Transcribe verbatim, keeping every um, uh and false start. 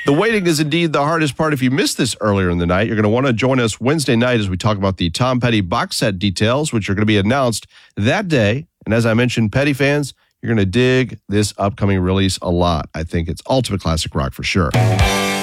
The waiting is indeed the hardest part. If you missed this earlier in the night, you're going to want to join us Wednesday night as we talk about the Tom Petty box set details, which are going to be announced that day. And as I mentioned, Petty fans, you're going to dig this upcoming release a lot. I think it's ultimate classic rock for sure.